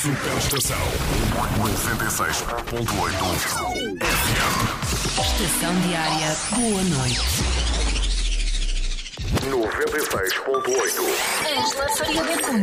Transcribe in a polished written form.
Superestação 96.8 FM. Estação Diária, boa noite. 96.8. Esta faria da